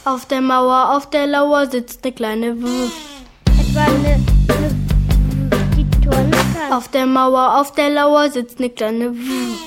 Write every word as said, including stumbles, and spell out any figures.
Auf der Mauer, auf der Lauer sitzt eine kleine W. Etwa eine, eine die Turne kann. Auf der Mauer, auf der Lauer sitzt eine kleine W.